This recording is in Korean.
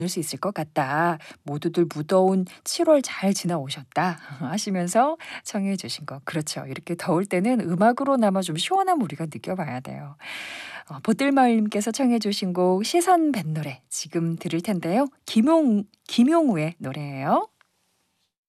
수 있을 것 같다. 모두들 무더운 7월 잘 지나오셨다. 하시면서 청해 주신 거. 그렇죠. 이렇게 더울 때는 음악으로나마 좀 시원함을 우리가 느껴봐야 돼요. 보뜰마을님께서 청해 주신 곡 시선 뱃 노래 지금 들을 텐데요. 김용우의 노래예요.